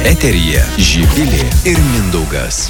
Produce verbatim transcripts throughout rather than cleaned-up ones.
Eteryje Živilė ir Mindaugas.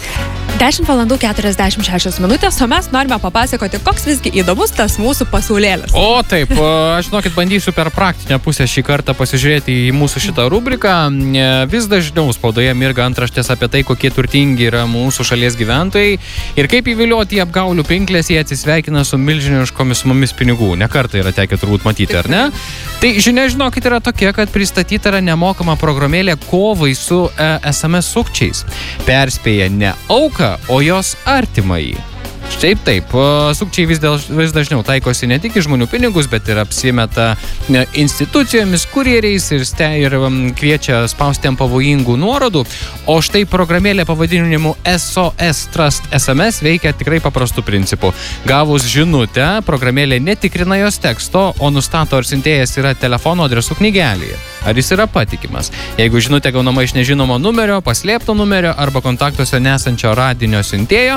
dešimt valandų keturiasdešimt šešios minutės, o mes norime papasakoti, koks visgi įdomus tas mūsų pasaulėlis. O taip, aš žinokit, bandysiu per praktinę pusę šį kartą pasižiūrėti į mūsų šitą rubriką. Vis dažniau spaudoje mirga antraštės apie tai, kokie turtingi yra mūsų šalies gyventojai ir kaip įvilioti į apgaulių pinklės jie atsisveikina su milžiniškomis sumomis pinigų. Ne kartą yra tekę turbūt matyti, ar ne? Tai žinia, žinokit, yra tokia, kad pristatyta yra nemokama programėlė kovai su e, es em es sukčiais. Perspėja ne auką, o jos artimąjį. Štai taip, sukčiai vis, dėl, vis dažniau taikosi ne tik į žmonių pinigus, bet ir apsimeta institucijomis, kurieriais ir, ste, ir um, kviečia spausti ant pavojingų nuorodų. O štai programėlė pavadinimu S O S Trust S M S veikia tikrai paprastų principų. Gavus žinutę, programėlė netikrina jos teksto, o nustato, ar siuntėjas yra telefono adresų knygelėje. Ar jis yra patikimas. Jeigu žinutė gaunama iš nežinomo numerio, paslėpto numerio arba kontaktuose nesančio radinio siuntėjo,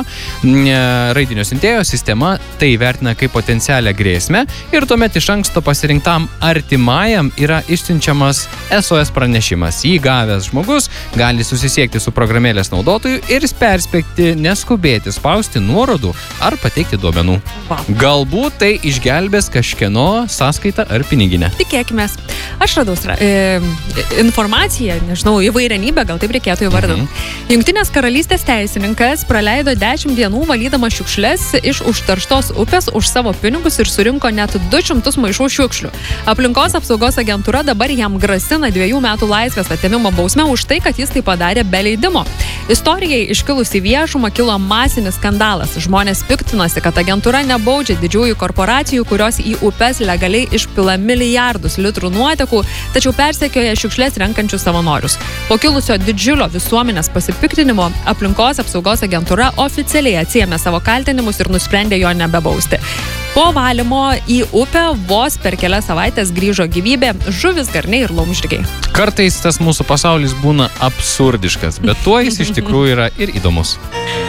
raidinio siuntėjo, sistema tai vertina kaip potencialią grėsmę ir tuomet iš anksto pasirinktam artimajam yra išsiunčiamas S O S pranešimas. Jį gavęs žmogus gali susisiekti su programėlės naudotoju ir perspėti neskubėti spausti nuorodų ar pateikti duomenų. Galbūt tai išgelbės kažkieno sąskaitą ar piniginę. Tikėkimės. Aš radau e, informaciją, nežinau, įvairenybę, gal taip reikėtų įvardinti. Mhm. Jungtinės karalystės teisininkas praleido dešimt dienų valydamas šiukšles iš užterštos upės už savo pinigus ir surinko net du šimtus maišų šiukšlių. Aplinkos apsaugos agentūra dabar jam grasina dviejų metų laisvės atėmimo bausmę už tai, kad jis tai padarė be leidimo. Istorijai iškilus į viešumą kilo masinis skandalas. Žmonės piktinosi, kad agentūra nebaudžia didžiųjų korporacijų, kurios į upes legaliai išpila milijardus litrų nuotekų, tačiau persekioja šiukšlės renkančius savanorius. Po kilusio didžiulio visuomenės pasipiktinimo aplinkos apsaugos agentūra oficialiai atsiėmė savo kaltinimus ir nusprendė jo nebebausti. Po valymo į upę vos per kelias savaitės grįžo gyvybė, žuvis, garniai ir laumžirgiai. Kartais tas mūsų pasaulis būna absurdiškas, bet tuo jis iš tikrųjų yra ir įdomus.